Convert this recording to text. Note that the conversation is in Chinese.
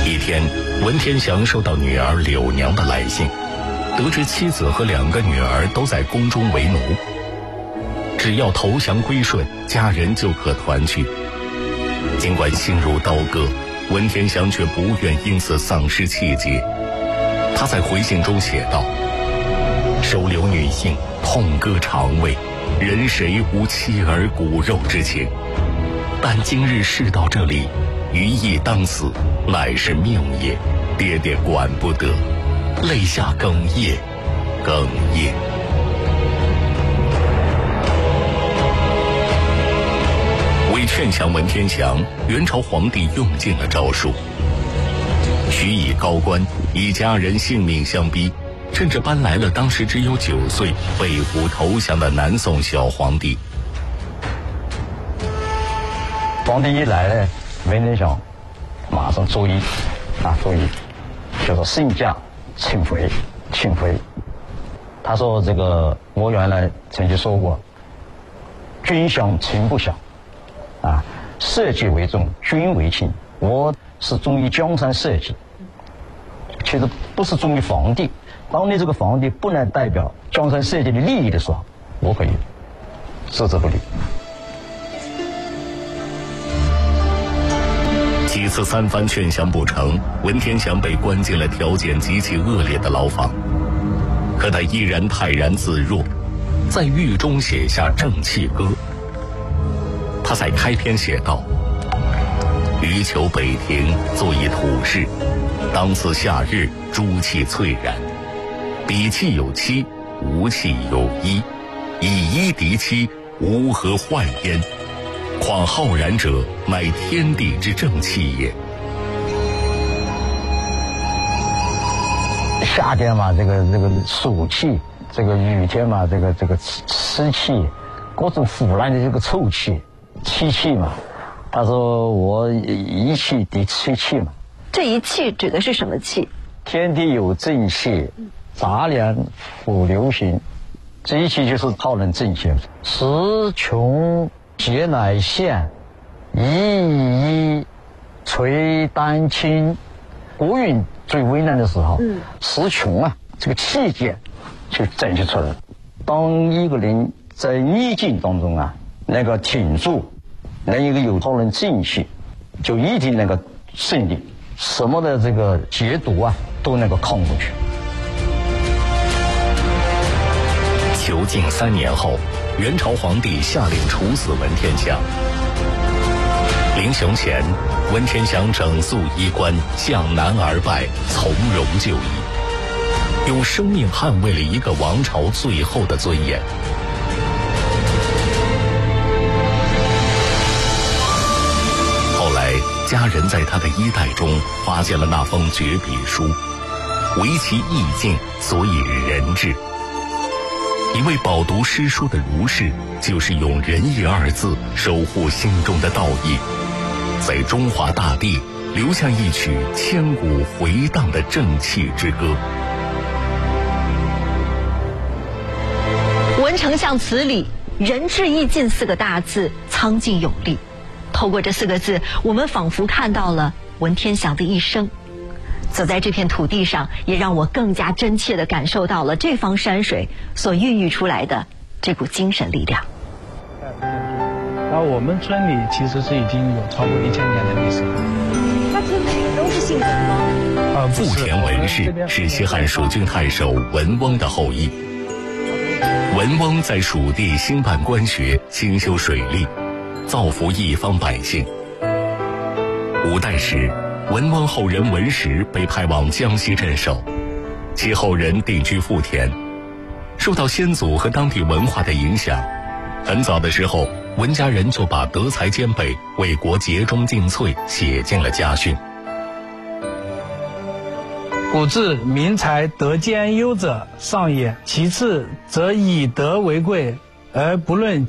一天，文天祥收到女儿柳娘的来信，得知妻子和2个女儿都在宫中为奴，只要投降归顺，家人就可团聚。尽管心如刀割，文天祥却不愿因此丧失气节。他在回信中写道：收留女性，痛割肠胃，人谁无妻儿骨肉之情？但今日事到这里，余亦当死，乃是命也，爹爹管不得，泪下哽咽，哽咽。为劝降文天祥，元朝皇帝用尽了招数，许以高官，以家人性命相逼，甚至搬来了当时只有9岁被俘投降的南宋小皇帝。 皇帝一来呢，文天祥马上作揖，就说圣驾请回。他说这个我原来曾经说过，君享情不享，社稷为重，君为轻。我是忠于江山社稷，其实不是忠于皇帝。当你这个皇帝不能代表江山社稷的利益的时候，我可以置之不理。 几次3番劝降不成，文天祥被关进了条件极其恶劣的牢房。可他依然泰然自若，在狱中写下《正气歌》。他在开篇写道：余求北庭，坐以土室，当此夏日，朱气翠然。彼气有妻，吾气有衣，以衣敌妻，吾何患焉？况浩然者，乃天地之正气也。 夏天嘛，这个暑气，这个雨天嘛，这个湿气，各种腐烂的这个臭气，七气嘛。他说我一气敌七气嘛。 这一气指的是什么气？ 天地有正气，杂粮辅流行，这一气就是浩然正气。时穷节乃现，一垂丹青。国运最危难的时候，时穷啊，这个气节就展现出来了。当一个人在逆境当中啊，能够挺住，能有浩然正气，就一定能够胜利，什么的这个劫毒啊都能够抗过去。 囚禁3年后，元朝皇帝下令处死文天祥。临行前，文天祥整肃衣冠，向南而拜，从容就义，用生命捍卫了一个王朝最后的尊严。后来，家人在他的衣袋中发现了那封绝笔书，唯其意境，所以人质。一位饱读诗书的儒士，就是用仁义2字守护心中的道义，在中华大地留下一曲千古回荡的正气之歌。 文丞相词里仁至义尽4个大字苍劲有力，透过这4个字，我们仿佛看到了文天祥的一生。走在这片土地上，也让我更加真切地感受到了这方山水所孕育出来的这股精神力量。 那我们村里其实是已经有超过1000年的历史了。 他村子里都是姓文吗？ 富田文氏是西汉蜀郡太守文翁的后裔。文翁在蜀地兴办官学，兴修水利，造福一方百姓。五代时，文翁后人文石被派往江西镇守，其后人定居富田。受到先祖和当地文化的影响，很早的时候，文家人就把德才兼备、为国竭忠尽瘁写进了家训。 古字民才德兼优者上也，其次则以德为贵，而不论